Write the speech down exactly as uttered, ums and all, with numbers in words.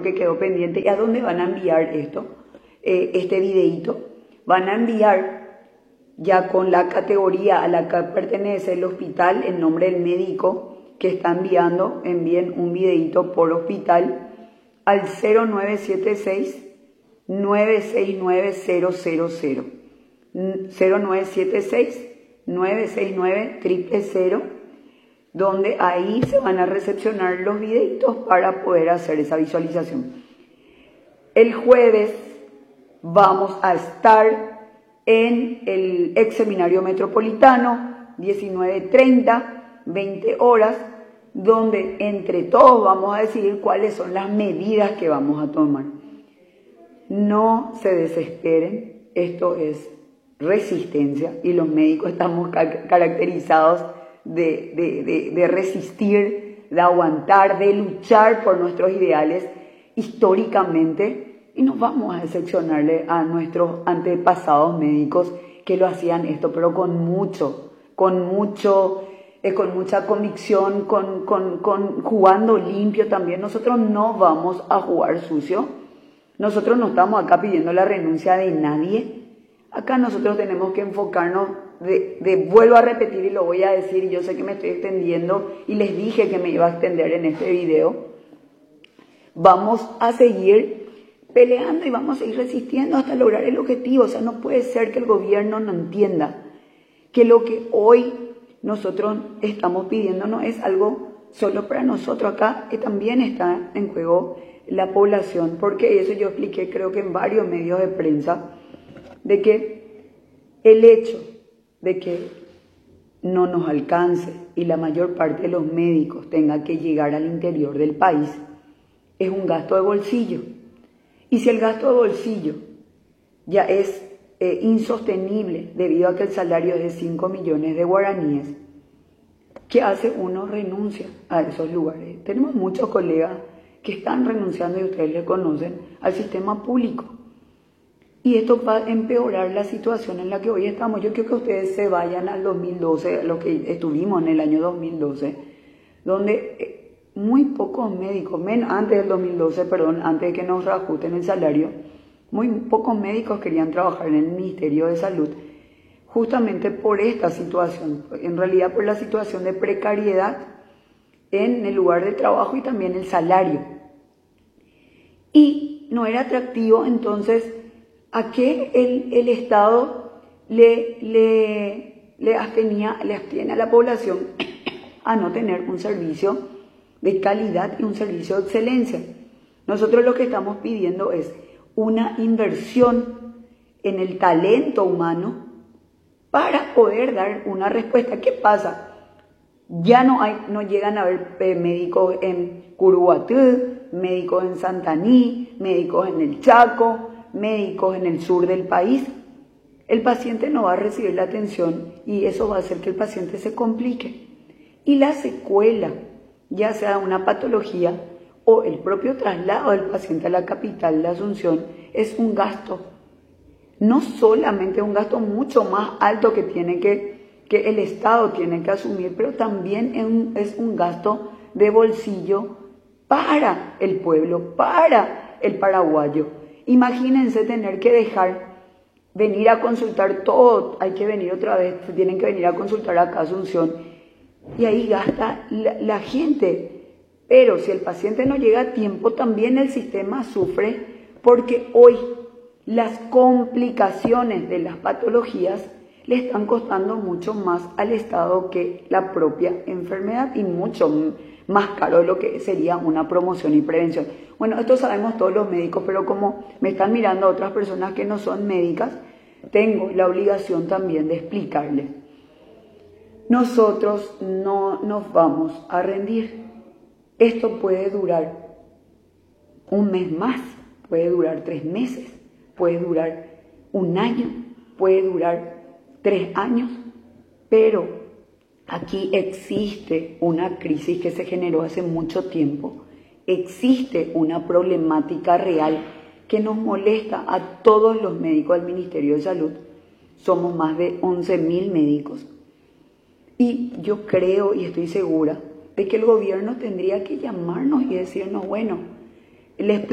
que quedó pendiente. ¿Y a dónde van a enviar esto? Eh, este videíto. Van a enviar ya con la categoría a la que pertenece el hospital, el nombre del médico que está enviando, envíen un videíto por hospital al cero nueve siete seis, nueve seis nueve, cero cero cero. cero nueve siete seis, nueve seis nueve, cero cero cero, donde ahí se van a recepcionar los videitos para poder hacer esa visualización. El jueves vamos a estar en el ex seminario metropolitano, diecinueve treinta, veinte horas, donde entre todos vamos a decidir cuáles son las medidas que vamos a tomar. No se desesperen, esto es resistencia y los médicos estamos caracterizados de, de, de, de resistir, de aguantar, de luchar por nuestros ideales históricamente, y no vamos a decepcionarle a nuestros antepasados médicos que lo hacían esto, pero con mucho, con mucho, eh, con mucha convicción, con, con, con jugando limpio también. Nosotros no vamos a jugar sucio, nosotros no estamos acá pidiendo la renuncia de nadie. Acá nosotros tenemos que enfocarnos, de, de, vuelvo a repetir y lo voy a decir, y yo sé que me estoy extendiendo y les dije que me iba a extender en este video. Vamos a seguir peleando y vamos a seguir resistiendo hasta lograr el objetivo. O sea, no puede ser que el gobierno no entienda que lo que hoy nosotros estamos pidiendo no es algo solo para nosotros. Acá que también está en juego la población, porque eso yo expliqué creo que en varios medios de prensa, de que el hecho de que no nos alcance y la mayor parte de los médicos tenga que llegar al interior del país es un gasto de bolsillo. Y si el gasto de bolsillo ya es eh, insostenible debido a que el salario es de cinco millones de guaraníes, ¿qué hace uno? Renuncia a esos lugares. Tenemos muchos colegas que están renunciando, y ustedes le conocen, al sistema público. Y esto va a empeorar la situación en la que hoy estamos. Yo quiero que ustedes se vayan al dos mil doce, a lo que estuvimos en el año dos mil doce, donde muy pocos médicos, menos, antes del dos mil doce, perdón, antes de que nos reajusten el salario, muy pocos médicos querían trabajar en el Ministerio de Salud, justamente por esta situación, en realidad por la situación de precariedad en el lugar de trabajo y también el salario. Y no era atractivo, entonces, a qué el, el Estado le, le, le, abstenía, le abstiene a la población a no tener un servicio de calidad y un servicio de excelencia. Nosotros lo que estamos pidiendo es una inversión en el talento humano para poder dar una respuesta. ¿Qué pasa? Ya no hay, no llegan a haber eh, médicos en Curuguatú, médicos en Santaní, médicos en el Chaco, médicos en el sur del país. El paciente no va a recibir la atención y eso va a hacer que el paciente se complique. Y la secuela, ya sea una patología o el propio traslado del paciente a la capital de Asunción, es un gasto. No solamente un gasto mucho más alto que, tiene que, que el Estado tiene que asumir, pero también es un, es un gasto de bolsillo para el pueblo, para el paraguayo. Imagínense tener que dejar venir a consultar todo, hay que venir otra vez, tienen que venir a consultar acá a Asunción, y ahí gasta la, la gente. Pero si el paciente no llega a tiempo, también el sistema sufre, porque hoy las complicaciones de las patologías le están costando mucho más al Estado que la propia enfermedad, y mucho más caro de lo que sería una promoción y prevención. Bueno, esto sabemos todos los médicos, pero como me están mirando otras personas que no son médicas, tengo la obligación también de explicarles. Nosotros no nos vamos a rendir. Esto puede durar un mes más, puede durar tres meses, puede durar un año, puede durar tres años, pero aquí existe una crisis que se generó hace mucho tiempo, existe una problemática real que nos molesta a todos los médicos del Ministerio de Salud. Somos más de once mil médicos y yo creo y estoy segura de que el gobierno tendría que llamarnos y decirnos, bueno, les